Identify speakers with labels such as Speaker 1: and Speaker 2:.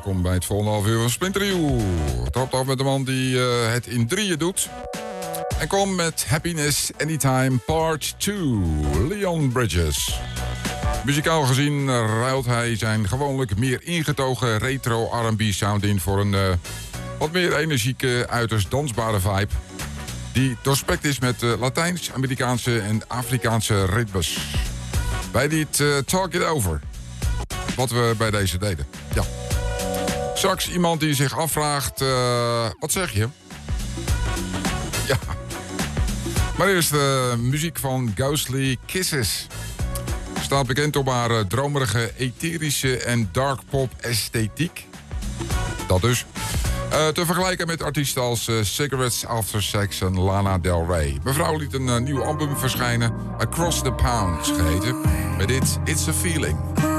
Speaker 1: welkom bij het volgende half uur van Splinterview. Het trapt af met de man die het in drieën doet. En kom met Happiness Anytime Part 2, Leon Bridges. Muzikaal gezien ruilt hij zijn gewoonlijk meer ingetogen retro R&B sound in voor een wat meer energieke, uiterst dansbare vibe. Die doorspekt is met Latijns-Amerikaanse en Afrikaanse ritmes. Bij dit Talk It Over. Wat we bij deze deden. Ja. Straks iemand die zich afvraagt, wat zeg je? Ja. Maar eerst muziek van Ghostly Kisses. Staat bekend op haar dromerige, etherische en dark pop esthetiek. Dat dus. Te vergelijken met artiesten als Cigarettes After Sex en Lana Del Rey. Mevrouw liet een nieuw album verschijnen, Across the Pound geheten. Met dit It's a Feeling.